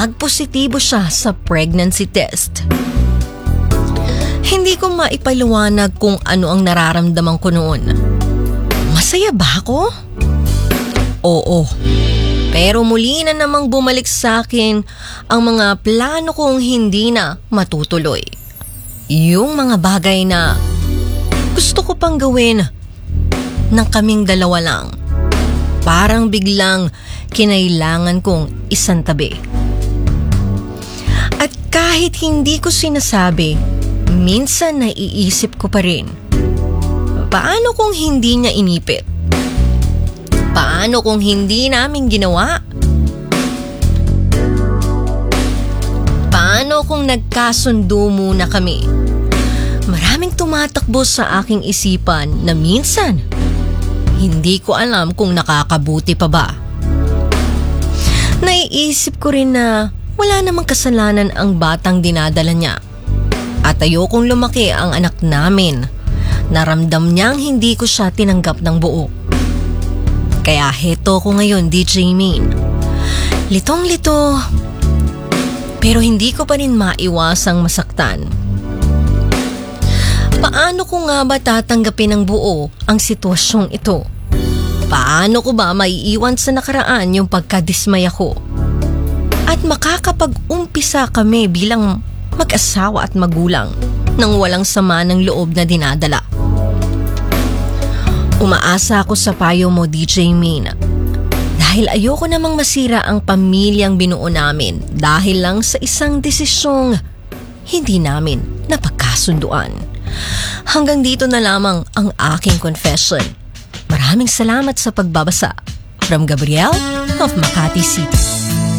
nagpositibo siya sa pregnancy test. Hindi ko maipaliwanag kung ano ang nararamdaman ko noon. Masaya ba ako? Oo. Pero muli na namang bumalik sa akin ang mga plano kong hindi na matutuloy. Yung mga bagay na gusto ko pang gawin ng kaming dalawa lang. Parang biglang kinailangan kong isantabi. At kahit hindi ko sinasabi, minsan naiisip ko pa rin. Paano kung hindi niya inipit? Paano kung hindi namin ginawa? Paano kung nagkasundo muna kami? Maraming tumatakbo sa aking isipan na minsan hindi ko alam kung nakakabuti pa ba. Naiisip ko rin na wala namang kasalanan ang batang dinadala niya. At ayokong lumaki ang anak namin. Naramdam niyang hindi ko siya tinanggap ng buo. Kaya heto ko ngayon, DJ Min. Litong-lito, pero hindi ko pa rin maiwasang masaktan. Paano ko nga ba tatanggapin ng buo ang sitwasyong ito? Paano ko ba maiiwan sa nakaraan yung pagkadismaya ko? At makakapag-umpisa kami bilang mag-asawa at magulang nang walang sama ng loob na dinadala. Umaasa ako sa payo mo, DJ Min. Dahil ayoko namang masira ang pamilyang binuo namin dahil lang sa isang desisyong hindi namin napagkasunduan. Hanggang dito na lamang ang aking confession. Maraming salamat sa pagbabasa. From Gabrielle of Makati City.